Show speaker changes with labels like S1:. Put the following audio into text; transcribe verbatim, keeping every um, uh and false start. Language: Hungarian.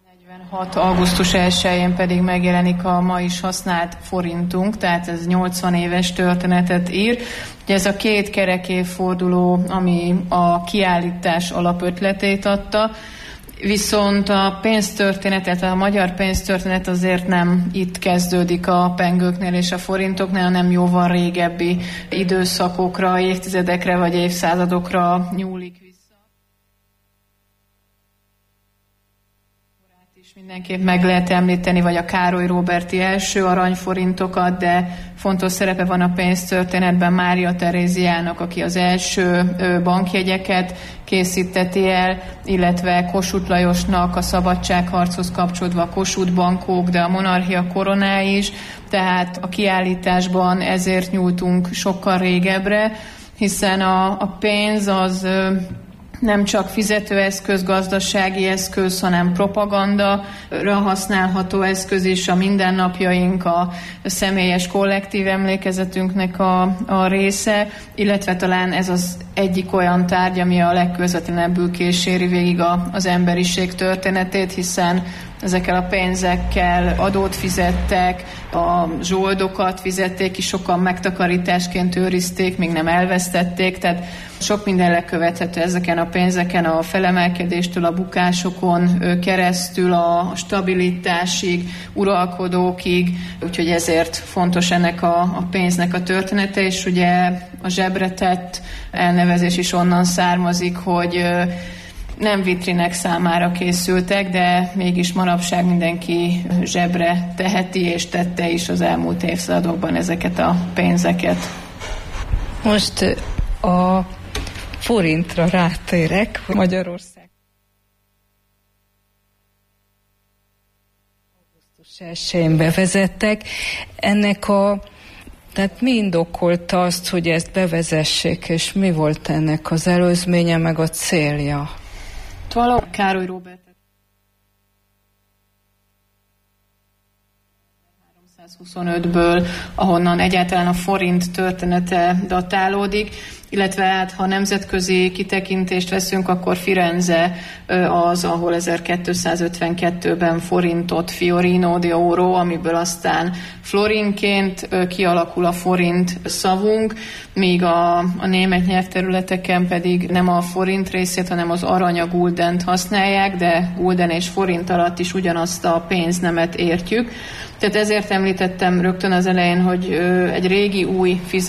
S1: negyvenhat. augusztus elsején pedig megjelenik a ma is használt forintunk, tehát ez nyolcvan éves történetet ír. Ugye ez a két kerek évforduló, ami a kiállítás alapötletét adta, viszont a pénztörténet, a magyar pénztörténet azért nem itt kezdődik a pengőknél és a forintoknál, hanem jóval régebbi időszakokra, évtizedekre vagy évszázadokra nyúlik vissza. Mindenképp meg lehet említeni, vagy a Károly Róberti első aranyforintokat, de fontos szerepe van a pénztörténetben Mária Teréziának, aki az első bankjegyeket készíteti el, illetve Kossuth Lajosnak a szabadságharchoz kapcsolódva a Kossuth bankok, de a monarchia koronái is, tehát a kiállításban ezért nyúltunk sokkal régebbre, hiszen a, a pénz az nem csak fizetőeszköz, gazdasági eszköz, hanem propagandara használható eszköz is, a mindennapjaink, a személyes kollektív emlékezetünknek a, a része, illetve talán ez az egyik olyan tárgy, ami a legközvetlenebbül kíséri végig a, az emberiség történetét, hiszen ezekkel a pénzekkel adót fizettek, a zsoldokat fizették ki, sokan megtakarításként őrizték, még nem elvesztették, tehát sok minden lekövethető ezeken a pénzeken, a felemelkedéstől, a bukásokon keresztül, a stabilitásig, uralkodókig, úgyhogy ezért fontos ennek a, a pénznek a története, és ugye a zsebre tett elnevezés is onnan származik, hogy nem vitrinek számára készültek, de mégis manapság mindenki zsebre teheti, és tette is az elmúlt évszázadokban ezeket a pénzeket.
S2: Most a forintra rátérek. Magyarország augusztus elsején bevezettek. Ennek a Tehát mi indokolta azt, hogy ezt bevezessék, és mi volt ennek az előzménye, meg a célja?
S1: Valahol Károly Róbert háromszázhuszonötből, ahonnan egyáltalán a forint története datálódik, illetve hát, ha nemzetközi kitekintést veszünk, akkor Firenze az, ahol ezerkétszázötvenkettőben forintot Fiorino di Oro, amiből aztán florinként kialakul a forint szavunk, míg a, a német nyelvterületeken pedig nem a forint részét, hanem az arany, a guldent használják, de gulden és forint alatt is ugyanazt a pénznemet értjük. Tehát ezért említettem rögtön az elején, hogy egy régi új fizetés